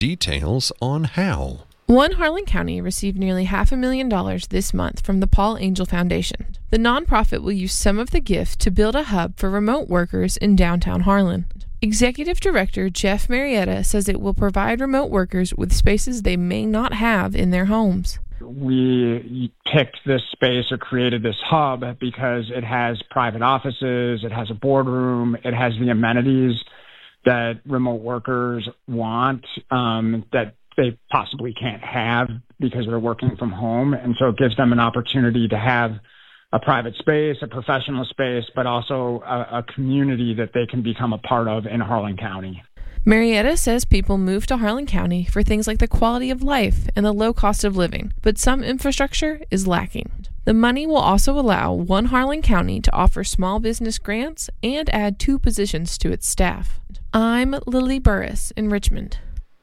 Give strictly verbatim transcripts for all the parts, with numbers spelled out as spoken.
Details on how. One Harlan County received nearly half a million dollars this month from the Paul Angel Foundation. The nonprofit will use some of the gift to build a hub for remote workers in downtown Harlan. Executive Director Jeff Marietta says it will provide remote workers with spaces they may not have in their homes. We picked this space or created this hub because it has private offices, it has a boardroom, it has the amenities that remote workers want, um, that they possibly can't have because they're working from home. And so it gives them an opportunity to have a private space, a professional space, but also a, a community that they can become a part of in Harlan County. Marietta says people move to Harlan County for things like the quality of life and the low cost of living, but some infrastructure is lacking. The money will also allow One Harlan County to offer small business grants and add two positions to its staff. I'm Lily Burris in Richmond.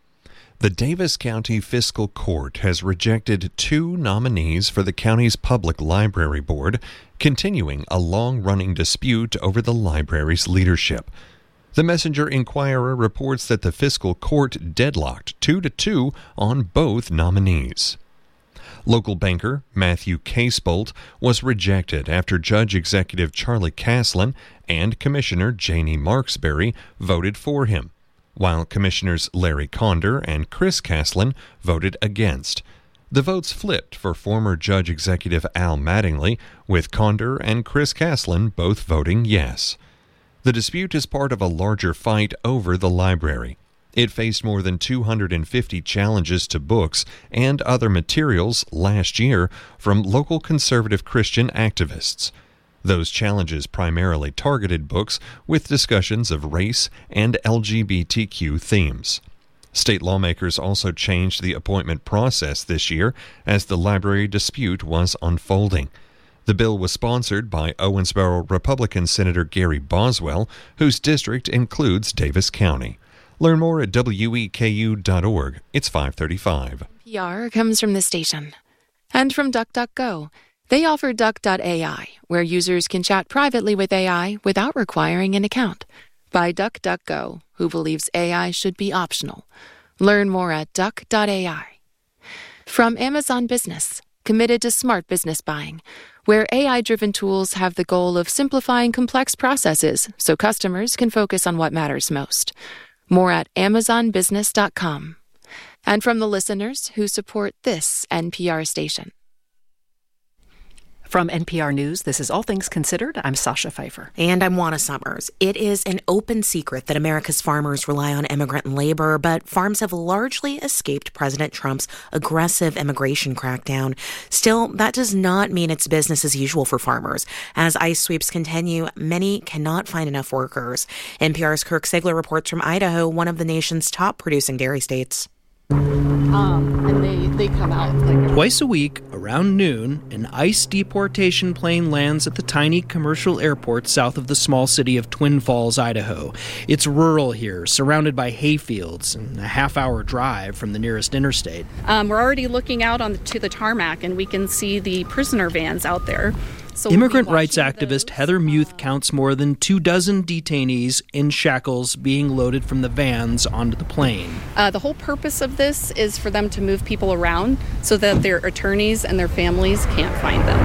The Davis County Fiscal Court has rejected two nominees for the county's Public Library Board, continuing a long-running dispute over the library's leadership. The Messenger Inquirer reports that the Fiscal Court deadlocked two to two on both nominees. Local banker Matthew Casebolt was rejected after Judge Executive Charlie Caslin and Commissioner Janie Marksberry voted for him, while Commissioners Larry Conder and Chris Caslin voted against. The votes flipped for former Judge Executive Al Mattingly, with Conder and Chris Caslin both voting yes. The dispute is part of a larger fight over the library. It faced more than two hundred fifty challenges to books and other materials last year from local conservative Christian activists. Those challenges primarily targeted books with discussions of race and L G B T Q themes. State lawmakers also changed the appointment process this year as the library dispute was unfolding. The bill was sponsored by Owensboro Republican Senator Gary Boswell, whose district includes Davis County. Learn more at W E K U dot org. It's five thirty-five. P R comes from the station and from DuckDuckGo. They offer Duck dot A I, where users can chat privately with A I without requiring an account. By DuckDuckGo, who believes A I should be optional. Learn more at Duck dot A I. From Amazon Business, committed to smart business buying, where A I-driven tools have the goal of simplifying complex processes so customers can focus on what matters most. More at Amazon Business dot com. And from the listeners who support this N P R station. From N P R News, this is All Things Considered. I'm Sasha Pfeiffer. And I'm Juana Summers. It is an open secret that America's farmers rely on immigrant labor, but farms have largely escaped President Trump's aggressive immigration crackdown. Still, that does not mean it's business as usual for farmers. As ICE sweeps continue, many cannot find enough workers. N P R's Kirk Sigler reports from Idaho, one of the nation's top producing dairy states. Um, and they, they come out like twice a week around noon, an ICE deportation plane lands at the tiny commercial airport south of the small city of Twin Falls, Idaho. It's rural here, surrounded by hayfields and a half-hour drive from the nearest interstate. Um, we're already looking out on the, to the tarmac, and we can see the prisoner vans out there. So Immigrant rights activist those. Heather Muth counts more than two dozen detainees in shackles being loaded from the vans onto the plane. Uh, the whole purpose of this is for them to move people around so that their attorneys and their families can't find them.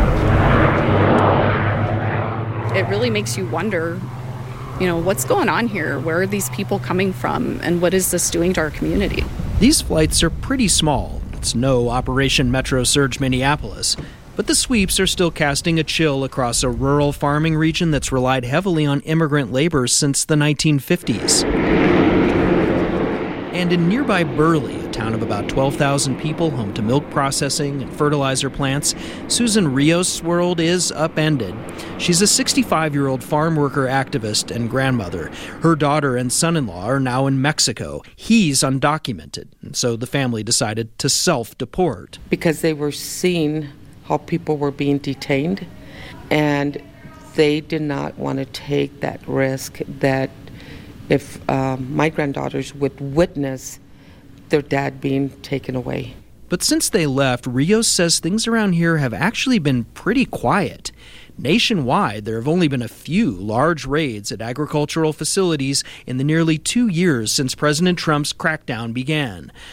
It really makes you wonder, you know, what's going on here? Where are these people coming from? And what is this doing to our community? These flights are pretty small. It's no Operation Metro Surge Minneapolis. But the sweeps are still casting a chill across a rural farming region that's relied heavily on immigrant labor since the nineteen fifties. And in nearby Burley, a town of about twelve thousand people home to milk processing and fertilizer plants, Susan Rios' world is upended. She's a sixty-five-year-old farm worker activist and grandmother. Her daughter and son-in-law are now in Mexico. He's undocumented, and so the family decided to self-deport. Because they were seeing how people were being detained, and they did not want to take that risk that if um, my granddaughters would witness their dad being taken away. But since they left, Rios says things around here have actually been pretty quiet. Nationwide, there have only been a few large raids at agricultural facilities in the nearly two years since President Trump's crackdown began.